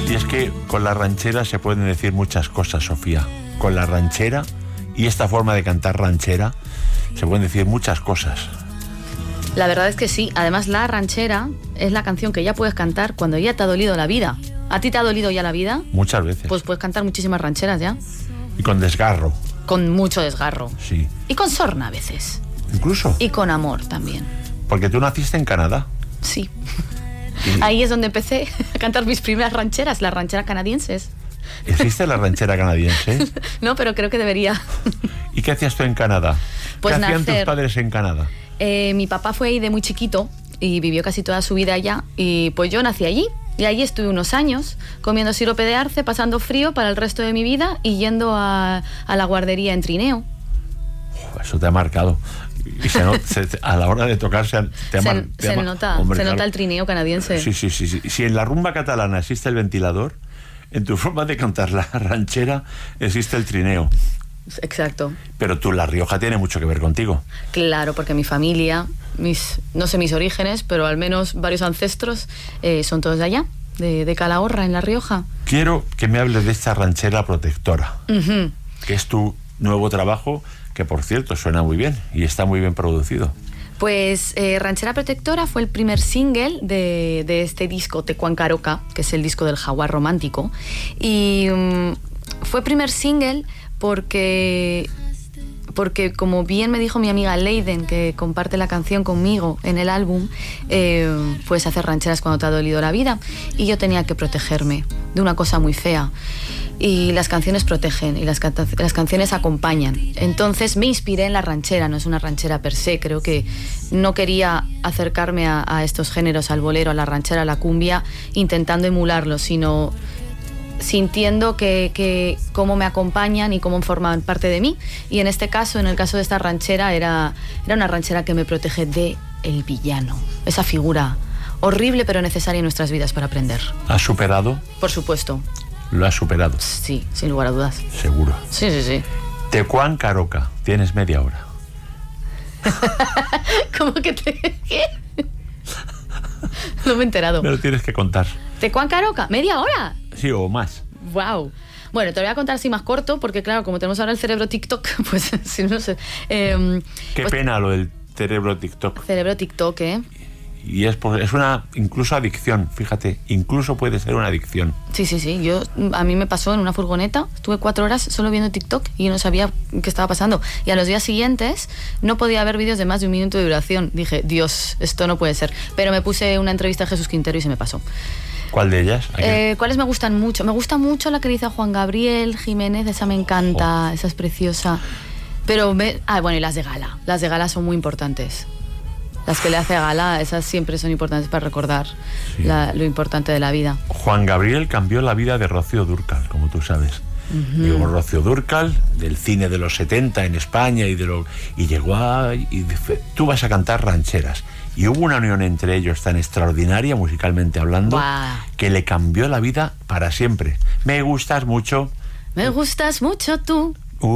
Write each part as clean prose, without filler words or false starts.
Y es que con la ranchera se pueden decir muchas cosas, Sofía. Con la ranchera y esta forma de cantar ranchera se pueden decir muchas cosas. La verdad es que sí. Además, la ranchera es la canción que ya puedes cantar cuando ya te ha dolido la vida. ¿A ti te ha dolido ya la vida? Muchas veces. Pues puedes cantar muchísimas rancheras ya. Y con desgarro. Con mucho desgarro. Sí. Y con sorna a veces. Incluso. Y con amor también. Porque tú naciste en Canadá. Sí. Y ahí es donde empecé a cantar mis primeras rancheras, las rancheras canadienses. ¿existe la ranchera canadiense? No, pero creo que debería. ¿Y qué hacías tú en Canadá? Pues ¿Qué hacían tus padres en Canadá? Mi papá fue ahí de muy chiquito y vivió casi toda su vida allá. Y pues yo nací allí. Y allí estuve unos años comiendo sirope de arce, pasando frío para el resto de mi vida y yendo a la guardería en trineo. Eso te ha marcado. Y a la hora de tocar se nota el trineo canadiense. Sí. Si en la rumba catalana existe el ventilador, en tu forma de cantar la ranchera existe el trineo. Exacto. Pero La Rioja tiene mucho que ver contigo. Claro, porque mi familia, no sé mis orígenes, pero al menos varios ancestros son todos de allá, de Calahorra, en La Rioja. Quiero que me hables de esta ranchera protectora, que es tu nuevo trabajo, que por cierto suena muy bien y está muy bien producido. Pues Ranchera Protectora fue el primer single de este disco, Tecuan Caroca, que es el disco del jaguar romántico. Y fue primer single porque como bien me dijo mi amiga Leiden, que comparte la canción conmigo en el álbum, puedes hacer rancheras cuando te ha dolido la vida, y yo tenía que protegerme de una cosa muy fea. Y las canciones protegen y las canciones acompañan. Entonces me inspiré en la ranchera, no es una ranchera per se. Creo que no quería acercarme a estos géneros, al bolero, a la ranchera, a la cumbia, intentando emularlo, sino sintiendo que cómo me acompañan y cómo forman parte de mí. Y en este caso, en el caso de esta ranchera, era una ranchera que me protege de el villano, esa figura horrible pero necesaria en nuestras vidas para aprender. ¿Has superado? Por supuesto. ¿Lo has superado? Sí, sin lugar a dudas. Seguro. Sí. Tecuan Caroca, tienes media hora. ¿Cómo que qué? No me he enterado. Me lo tienes que contar. ¿Tecuan Caroca? ¿Media hora? Sí, o más. Wow. Bueno, te lo voy a contar así más corto, porque claro, como tenemos ahora el cerebro TikTok, pues si no sé. Qué pues, pena lo del cerebro TikTok. Cerebro TikTok, ¿eh? Y es una incluso adicción, fíjate, incluso puede ser una adicción. Sí. A mí me pasó en una furgoneta, estuve 4 horas solo viendo TikTok y no sabía qué estaba pasando. Y a los días siguientes no podía ver vídeos de más de 1 minuto de duración. Dije, Dios, esto no puede ser. Pero me puse una entrevista a Jesús Quintero y se me pasó. ¿Cuál de ellas? ¿Cuáles me gustan mucho? Me gusta mucho la que dice Juan Gabriel Jiménez, esa me encanta, esa es preciosa. Pero, bueno, y las de Gala. Las de Gala son muy importantes. Las que le hace a Gala, esas siempre son importantes para recordar lo importante de la vida. Juan Gabriel cambió la vida de Rocío Dúrcal, como tú sabes. Llegó Rocío Dúrcal, del cine de los 70 en España, y llegó y dice, tú vas a cantar rancheras. Y hubo una unión entre ellos tan extraordinaria, musicalmente hablando, que le cambió la vida para siempre. Me gustas mucho. Me gustas mucho tú.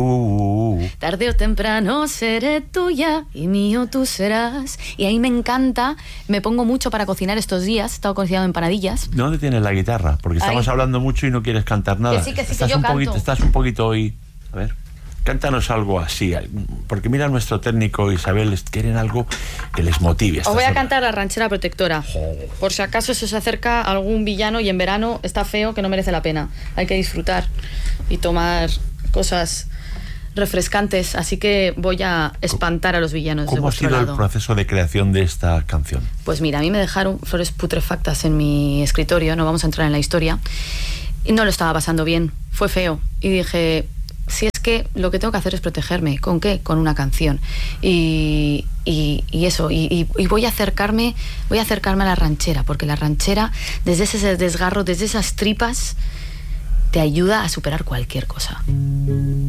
Tarde o temprano seré tuya y mío tú serás. Y ahí me encanta, me pongo mucho para cocinar estos días. He estado cocinando empanadillas. ¿Dónde tienes la guitarra? Porque estamos hablando mucho y no quieres cantar nada. Que sí, yo canto. Estás un poquito hoy. A ver, cántanos algo así. Porque mira, nuestro técnico Isabel, quieren algo que les motive. Os voy a cantar la Ranchera Protectora. Por si acaso se os acerca algún villano y en verano está feo, que no merece la pena. Hay que disfrutar y tomar cosas refrescantes, así que voy a espantar a los villanos de vuestro lado. ¿Cómo ha sido el proceso de creación de esta canción? Pues mira, a mí me dejaron flores putrefactas en mi escritorio, no vamos a entrar en la historia, y no lo estaba pasando bien, fue feo, y dije, si es que lo que tengo que hacer es protegerme, ¿con qué? Con una canción, y voy a acercarme a la ranchera, porque la ranchera, desde ese desgarro, desde esas tripas, te ayuda a superar cualquier cosa.